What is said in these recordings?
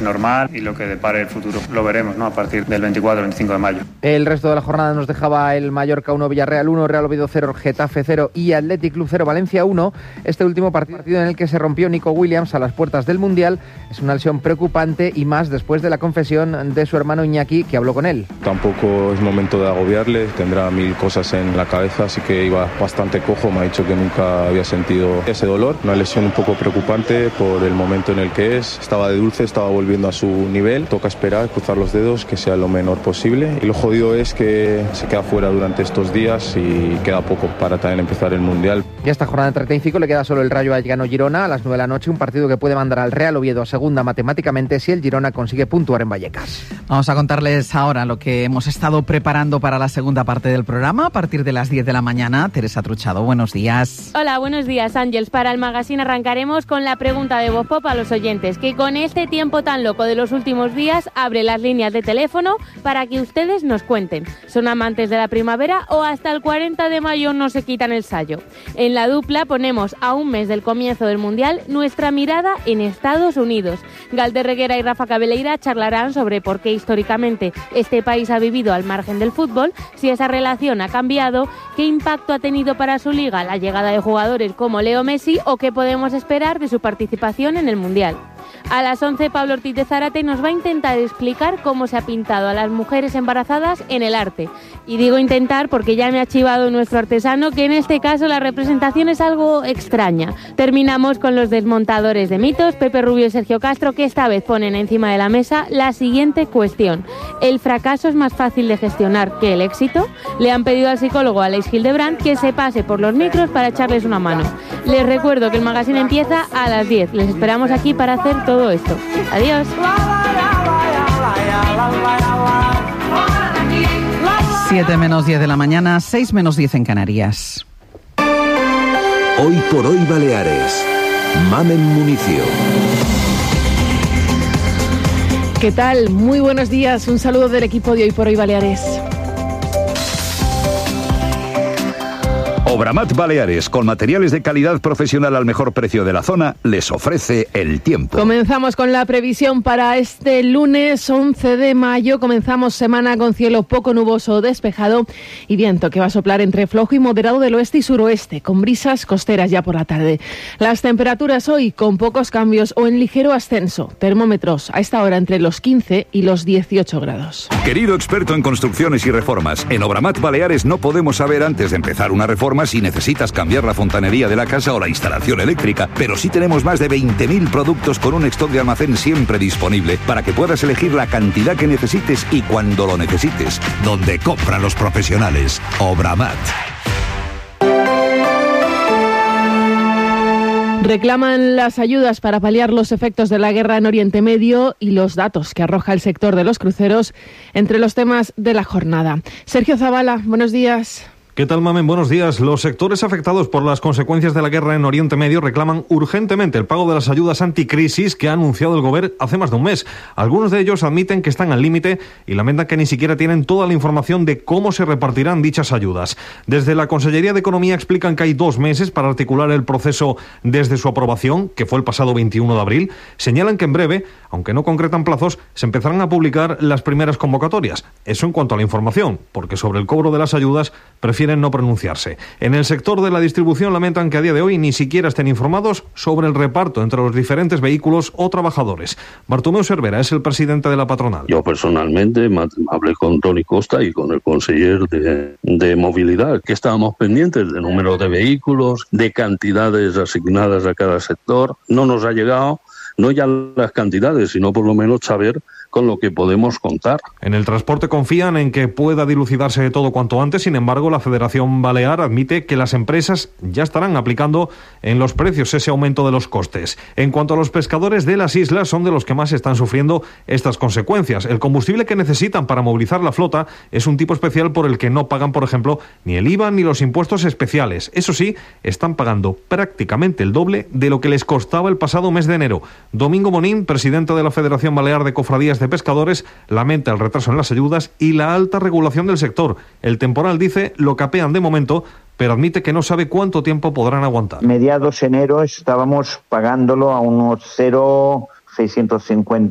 normal y lo que depare el futuro lo veremos, ¿no? A partir del 24-25 de mayo. El resto de la jornada nos dejaba el Mallorca 1, Villarreal 1, Real Oviedo 0, Getafe 0 y Athletic Club 0, Valencia 1. Este último partido en el que se rompió Nico Williams a las puertas del Mundial es una lesión preocupante y más después de la confesión de su hermano Iñaki, que habló con él. Tampoco es momento de agobiarle, tendrá mil cosas en la cabeza, así que iba bastante cojo. Me ha dicho que nunca había sentido ese dolor, una lesión un poco preocupante por el momento en el que es. Estaba de dulce, estaba volviendo a su nivel, toca esperar, cruzar los dedos, que sea lo menor posible, y lo jodido es que se queda fuera durante estos días y queda poco para también empezar el Mundial. Y a esta jornada de 35 le queda solo el Rayo Vallecano-Girona a las 9 de la noche, un partido que puede mandar al Real Oviedo a segunda matemáticamente si el Girona consigue puntuar en Vallecas. Vamos a contarles ahora lo que hemos estado preparando para la segunda parte del programa a partir de las 10 de la mañana. Teresa Truchado, buenos días. Hola, buenos días, Ángeles. Para el magazine arrancaremos con la pregunta de Voz Pop a los oyentes, que con este tiempo tan loco de los últimos días abre las líneas de teléfono para que ustedes nos cuenten. ¿Son amantes de la primavera o hasta el 40 de mayo no se quitan el sayo? En la dupla ponemos a un mes del comienzo del Mundial nuestra mirada en Estados Unidos. Galder Reguera y Rafa Cabeleira charlarán sobre por qué históricamente este país ha vivido al margen del fútbol, si esa relación ha cambiado, qué impacto ha tenido para su liga la llegada de jugadores como Leo Messi o qué podemos esperar de su participación en el Mundial. A las 11, Pablo Ortiz de Zárate nos va a intentar explicar cómo se ha pintado a las mujeres embarazadas en el arte. Y digo intentar porque ya me ha chivado nuestro artesano que en este caso la representación es algo extraña. Terminamos con los desmontadores de mitos, Pepe Rubio y Sergio Castro, que esta vez ponen encima de la mesa la siguiente cuestión. ¿El fracaso es más fácil de gestionar que el éxito? Le han pedido al psicólogo Aleix Hildebrand que se pase por los micros para echarles una mano. Les recuerdo que el magazine empieza a las 10. Les esperamos aquí para hacer todo esto. Adiós. 7 menos 10 de la mañana, 6 menos 10 en Canarias. Hoy por hoy Baleares. Mamen Municio. ¿Qué tal? Muy buenos días. Un saludo del equipo de Hoy por hoy Baleares. Obramat Baleares, con materiales de calidad profesional al mejor precio de la zona, les ofrece el tiempo. Comenzamos con la previsión para este lunes 11 de mayo. Comenzamos semana con cielo poco nuboso o despejado y viento que va a soplar entre flojo y moderado del oeste y suroeste, con brisas costeras ya por la tarde. Las temperaturas hoy con pocos cambios o en ligero ascenso. Termómetros a esta hora entre los 15 y los 18 grados. Querido experto en construcciones y reformas, en Obramat Baleares no podemos saber antes de empezar una reforma si necesitas cambiar la fontanería de la casa o la instalación eléctrica, pero sí tenemos más de 20.000 productos con un stock de almacén siempre disponible para que puedas elegir la cantidad que necesites y cuando lo necesites. Donde compran los profesionales. Obramat. Reclaman las ayudas para paliar los efectos de la guerra en Oriente Medio y los datos que arroja el sector de los cruceros entre los temas de la jornada. Sergio Zavala, buenos días. ¿Qué tal, Mamen? Buenos días. Los sectores afectados por las consecuencias de la guerra en Oriente Medio reclaman urgentemente el pago de las ayudas anticrisis que ha anunciado el Gobierno hace más de un mes. Algunos de ellos admiten que están al límite y lamentan que ni siquiera tienen toda la información de cómo se repartirán dichas ayudas. Desde la Consellería de Economía explican que hay 2 meses para articular el proceso desde su aprobación, que fue el pasado 21 de abril. Señalan que en breve, aunque no concretan plazos, se empezarán a publicar las primeras convocatorias. Eso en cuanto a la información, porque sobre el cobro de las ayudas prefieren no pronunciarse. En el sector de la distribución lamentan que a día de hoy ni siquiera estén informados sobre el reparto entre los diferentes vehículos o trabajadores. Bartomeu Cervera es el presidente de la patronal. Yo personalmente hablé con Toni Costa y con el conseller de movilidad, que estábamos pendientes del número de vehículos, de cantidades asignadas a cada sector. No nos ha llegado, no ya las cantidades, sino por lo menos saber con lo que podemos contar. En el transporte confían en que pueda dilucidarse todo cuanto antes. Sin embargo, la Federación Balear admite que las empresas ya estarán aplicando en los precios ese aumento de los costes. En cuanto a los pescadores de las islas, son de los que más están sufriendo estas consecuencias. El combustible que necesitan para movilizar la flota es un tipo especial por el que no pagan, por ejemplo, ni el IVA ni los impuestos especiales. Eso sí, están pagando prácticamente el doble de lo que les costaba el pasado mes de enero. Domingo Monín, presidente de la Federación Balear de Cofradías de Pescadores, lamenta el retraso en las ayudas y la alta regulación del sector. El temporal, dice, lo capean de momento, pero admite que no sabe cuánto tiempo podrán aguantar. Mediados enero estábamos pagándolo a unos 0,650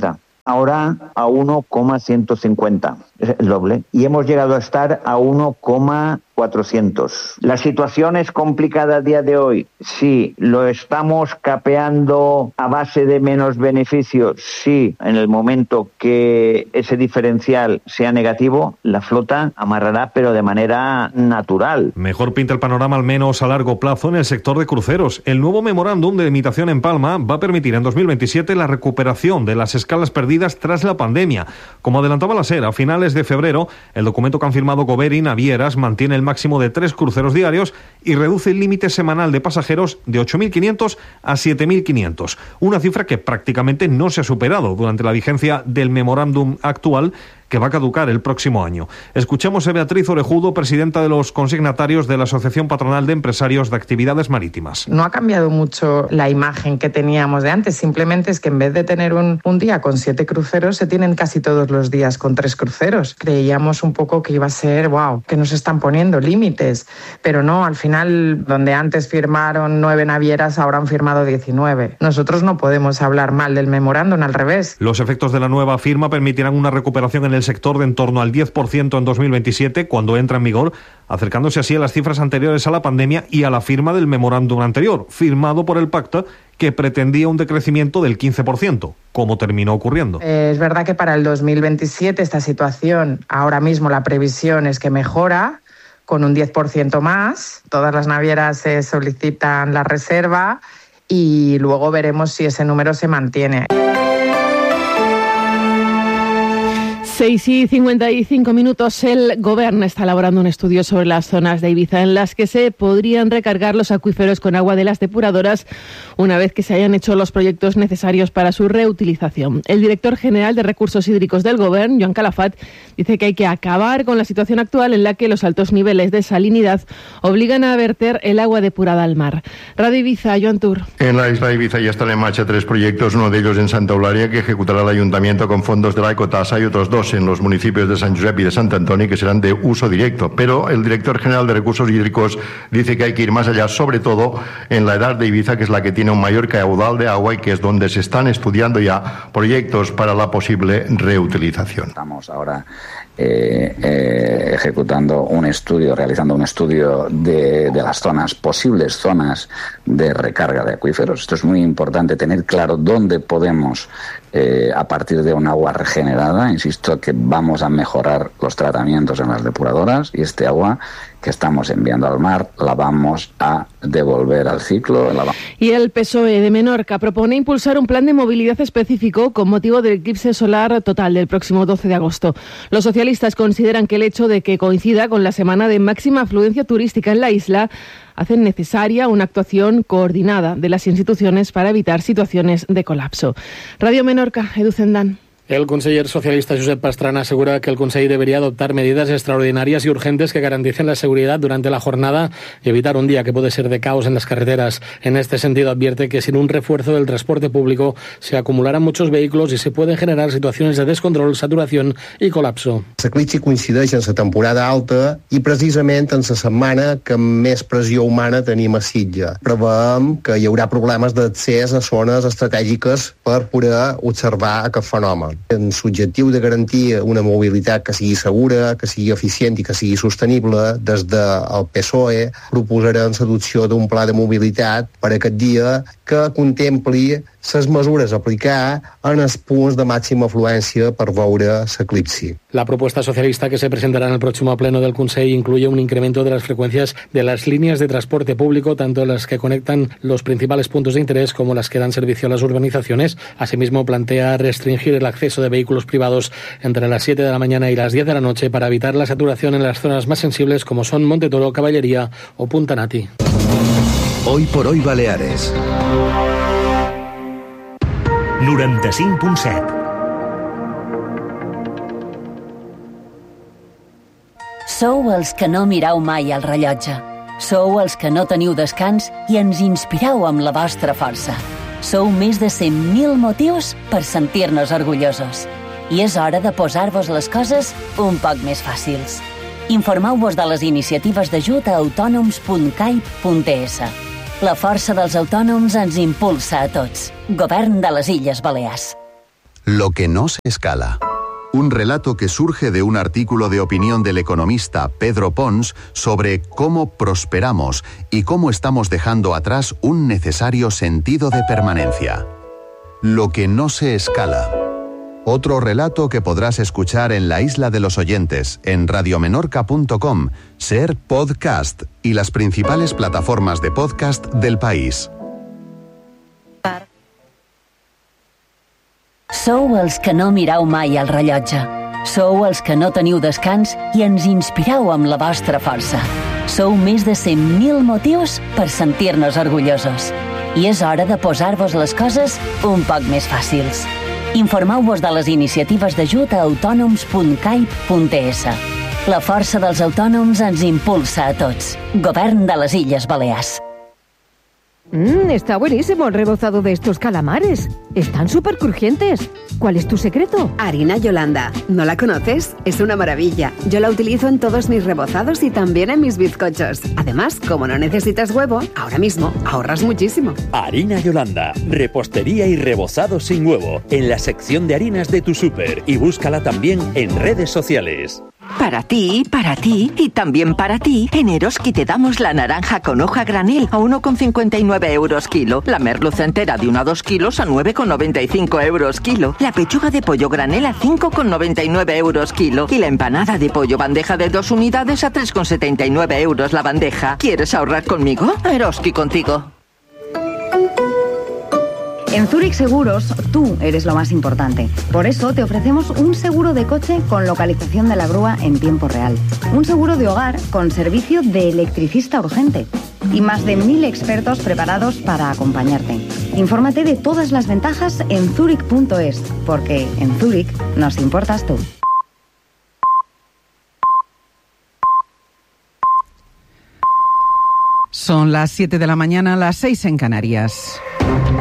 ahora a 1,150, es el doble, y hemos llegado a estar a 1,400. ¿La situación es complicada a día de hoy? Sí. ¿Lo estamos capeando a base de menos beneficios? Sí. En el momento que ese diferencial sea negativo, la flota amarrará, pero de manera natural. Mejor pinta el panorama, al menos a largo plazo, en el sector de cruceros. El nuevo memorándum de limitación en Palma va a permitir en 2027 la recuperación de las escalas perdidas tras la pandemia. Como adelantaba la SER, a finales de febrero, el documento que han firmado Gover y Navieras mantiene el máximo de 3 cruceros diarios y reduce el límite semanal de pasajeros de 8.500 a 7.500. Una cifra que prácticamente no se ha superado durante la vigencia del memorándum actual, que va a caducar el próximo año. Escuchamos a Beatriz Orejudo, presidenta de los consignatarios de la Asociación Patronal de Empresarios de Actividades Marítimas. No ha cambiado mucho la imagen que teníamos de antes, simplemente es que en vez de tener un día con 7 cruceros, se tienen casi todos los días con 3 cruceros. Creíamos un poco que iba a ser, que nos están poniendo límites, pero no, al final, donde antes firmaron 9 navieras, ahora han firmado 19. Nosotros no podemos hablar mal del memorándum, al revés. Los efectos de la nueva firma permitirán una recuperación en el sector de en torno al 10% en 2027, cuando entra en vigor, acercándose así a las cifras anteriores a la pandemia y a la firma del memorándum anterior, firmado por el pacto, que pretendía un decrecimiento del 15%, como terminó ocurriendo. Es verdad que para el 2027 esta situación, ahora mismo la previsión es que mejora con un 10% más. Todas las navieras solicitan la reserva y luego veremos si ese número se mantiene. 6:55. El Gobierno está elaborando un estudio sobre las zonas de Ibiza en las que se podrían recargar los acuíferos con agua de las depuradoras una vez que se hayan hecho los proyectos necesarios para su reutilización. El director general de Recursos Hídricos del Gobierno, Joan Calafat, dice que hay que acabar con la situación actual en la que los altos niveles de salinidad obligan a verter el agua depurada al mar. Radio Ibiza, Joan Tur. En la isla de Ibiza ya están en marcha 3 proyectos, uno de ellos en Santa Eulalia, que ejecutará el ayuntamiento con fondos de la Ecotasa, y otros 2 en los municipios de Sant Josep y de Sant Antoni, que serán de uso directo. Pero el director general de Recursos Hídricos dice que hay que ir más allá, sobre todo en la edad de Ibiza, que es la que tiene un mayor caudal de agua y que es donde se están estudiando ya proyectos para la posible reutilización. Estamos ahora ejecutando un estudio, realizando un estudio de las posibles zonas de recarga de acuíferos. Esto es muy importante, tener claro dónde podemos, a partir de un agua regenerada, insisto que vamos a mejorar los tratamientos en las depuradoras, y este agua que estamos enviando al mar la vamos a devolver al ciclo. Y el PSOE de Menorca propone impulsar un plan de movilidad específico con motivo del eclipse solar total del próximo 12 de agosto. Los socialistas consideran que el hecho de que coincida con la semana de máxima afluencia turística en la isla hace necesaria una actuación coordinada de las instituciones para evitar situaciones de colapso. Radio Menorca, Edu Zendán. El conseller socialista Josep Pastrana asegura que el Consell debería adoptar medidas extraordinarias y urgentes que garanticen la seguridad durante la jornada y evitar un día que puede ser de caos en las carreteras. En este sentido, advierte que sin un refuerzo del transporte público se acumularán muchos vehículos y se pueden generar situaciones de descontrol, saturación i colapso. L'eclipsi coincideix en la temporada alta i precisament en la setmana que més pressió humana tenim a Sitges. Preveiem que hi haurà problemes d'accés a zones estratègiques per poder observar aquest fenomen. En l'objectiu de garantir una mobilitat que sigui segura, que sigui eficient i que sigui sostenible, des del PSOE proposarem l'adopció d'un pla de mobilitat per aquest dia que contempli les mesures a aplicar en els punts de màxima afluència per veure l'eclipsi. La propuesta socialista que se presentará en el próximo pleno del Consell incluye un incremento de las frecuencias de las líneas de transporte público, tanto las que conectan los principales puntos de interés como las que dan servicio a las urbanizaciones. Asimismo, plantea restringir el acceso de vehículos privados entre las 7 de la mañana y las 10 de la noche para evitar la saturación en las zonas más sensibles como son Montetoro, Caballería o Punta Nati. Hoy por hoy Baleares. 95.7. Sou els que no mireu mai el rellotge. Sou els que no teniu descans i ens inspireu amb la vostra força. Sou més de 100.000 motius per sentir-nos orgullosos. I és hora de posar-vos les coses un poc més fàcils. Informeu-vos de les iniciatives d'ajut a autònoms.caip.es. La força dels autònoms ens impulsa a tots. Govern de les Illes Balears. Lo que no se escala. Un relato que surge de un artículo de opinión del economista Pedro Pons sobre cómo prosperamos y cómo estamos dejando atrás un necesario sentido de permanencia. Lo que no se escala. Otro relato que podrás escuchar en La Isla de los Oyentes, en radiomenorca.com, Ser Podcast y las principales plataformas de podcast del país. Sou els que no mireu mai el rellotge. Sou els que no teniu descans i ens inspireu amb la vostra força. Sou més de 100.000 motius per sentir-nos orgullosos. I és hora de posar-vos les coses un poc més fàcils. Informeu-vos de les iniciatives d'ajut a autònoms.caip.es. La força dels autònoms ens impulsa a tots. Govern de les Illes Balears. Está buenísimo el rebozado de estos calamares. Están súper crujientes. ¿Cuál es tu secreto? Harina Yolanda. ¿No la conoces? Es una maravilla. Yo la utilizo en todos mis rebozados y también en mis bizcochos. Además, como no necesitas huevo, ahora mismo ahorras muchísimo. Harina Yolanda. Repostería y rebozado sin huevo. En la sección de harinas de tu súper. Y búscala también en redes sociales. Para ti y también para ti, en Eroski te damos la naranja con hoja granel a 1,59 euros kilo, la merluza entera de 1 a 2 kilos a 9,95 euros kilo, la pechuga de pollo granel a 5,99 euros kilo y la empanada de pollo bandeja de 2 unidades a 3,79 euros la bandeja. ¿Quieres ahorrar conmigo? Eroski contigo. En Zurich Seguros, tú eres lo más importante. Por eso te ofrecemos un seguro de coche con localización de la grúa en tiempo real. Un seguro de hogar con servicio de electricista urgente. Y más de 1.000 expertos preparados para acompañarte. Infórmate de todas las ventajas en zurich.es, porque en Zurich nos importas tú. Son las 7 de la mañana, las 6 en Canarias.